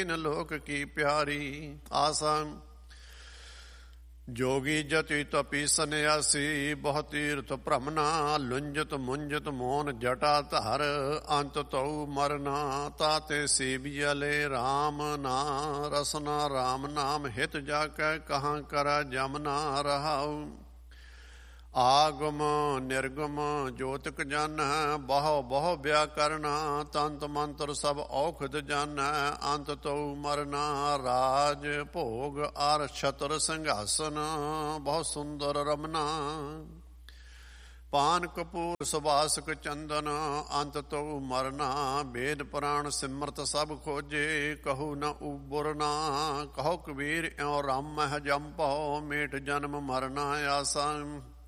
ਲੋਕ ਕੀ ਪਿਆਰੀ। ਆਸਾ ਜੋਗੀ ਜਤੀ ਤਪੀ ਸੰਨਿਆਸੀ, ਬਹੁ ਤੀਰਥ ਭ੍ਰਮਣਾ, ਲੁੰਜਤ ਮੁੰਜਤ ਮੋਨ ਜਟਾ ਧਰ, ਅੰਤ ਤਉ ਮਰਨਾ। ਤਾਤੇ ਸੇਵੀਅਲੇ ਰਾਮ ਨਾ, ਰਸਨਾ ਰਾਮ ਨਾਮ ਹਿਤ ਜਾ ਕੈ, ਕਹਾਂ ਕਰਾ ਜਮਨਾ ਰਹਾਉ। ਆਗਮ ਨਿਰਗਮ ਜੋਤਿਕ ਜਾਨੈ, ਬਹੁ ਬਹੁ ਵਿਆਕਰਣਾ, ਤੰਤ ਮੰਤਰ ਸਭ ਔਖਦ ਜਾਨੈ, ਅੰਤ ਤਉ ਮਰਨਾ। ਰਾਜ ਭੋਗ ਅਰ ਛਤਰ ਸਿੰਘਾਸਨ, ਬਹੁ ਸੁੰਦਰ ਰਮਨਾ, ਪਾਨ ਕਪੂਰ ਸੁਬਾਸਕ ਚੰਦਨ, ਅੰਤ ਤਉ ਮਰਨਾ। ਵੇਦ ਪੁਰਾਣ ਸਿਮਰਤ ਸਭ ਖੋਜੇ, ਕਹੂ ਨ ਉਬਰਨਾ, ਕਹੋ ਕਬੀਰ ਇਉ ਰਾਮ ਮਹਿ ਜੰਪਉ, ਮੇਟ ਜਨਮ ਮਰਨਾ ਆਸਾ।